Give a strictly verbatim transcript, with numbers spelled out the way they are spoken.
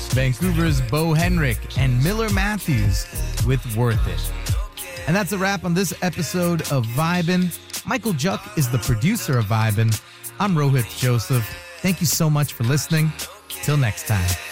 Vancouver's Bo Henrik, and Miller Matthews with Worth It. And that's a wrap on this episode of Vibin'. Michael Juck is the producer of Vibin'. I'm Rohit Joseph. Thank you so much for listening. Till next time.